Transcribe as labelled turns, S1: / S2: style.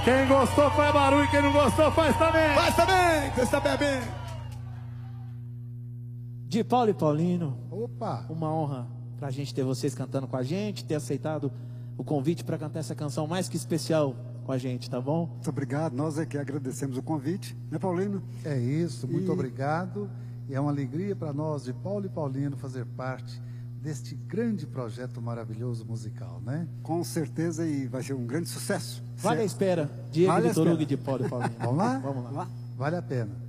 S1: Quem gostou faz barulho, quem não gostou faz também.
S2: Faz também, você está bem.
S3: De Paulo e Paulino.
S4: Opa!
S3: Uma honra pra gente ter vocês cantando com a gente, ter aceitado o convite para cantar essa canção mais que especial com a gente, tá bom?
S2: Muito obrigado, nós é que agradecemos o convite, né, Paulino?
S4: É isso, muito obrigado. E é uma alegria para nós, de Paulo e Paulino, fazer parte deste grande projeto maravilhoso musical, né?
S2: Com certeza, e vai ser um grande sucesso.
S3: Vale a espera. Diego
S2: Vale a
S3: Vitor Hugo
S2: espera.
S3: de Paulo e Paulino.
S4: Vamos lá?
S3: Vamos lá.
S2: Vamos lá?
S4: Vale a pena.